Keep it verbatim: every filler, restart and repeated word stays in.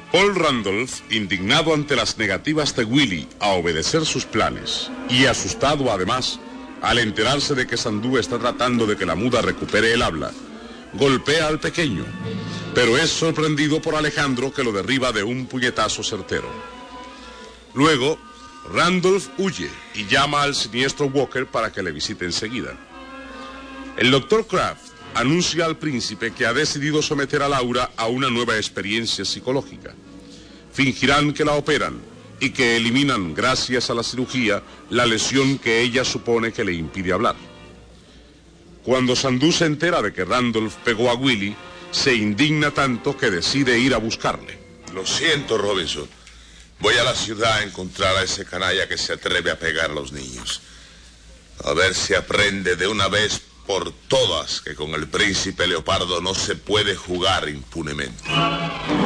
Paul Randolph, indignado ante las negativas de Willy a obedecer sus planes, y asustado además al enterarse de que Sandú está tratando de que la muda recupere el habla, golpea al pequeño, pero es sorprendido por Alejandro, que lo derriba de un puñetazo certero. Luego, Randolph huye y llama al siniestro Walker para que le visite enseguida. El doctor Kraft anuncia al príncipe que ha decidido someter a Laura a una nueva experiencia psicológica. Fingirán que la operan y que eliminan, gracias a la cirugía, la lesión que ella supone que le impide hablar. Cuando Sandú se entera de que Randolph pegó a Willy, se indigna tanto que decide ir a buscarle. Lo siento, Robinson. Voy a la ciudad a encontrar a ese canalla que se atreve a pegar a los niños. A ver si aprende de una vez por todas que con el príncipe Leopardo no se puede jugar impunemente.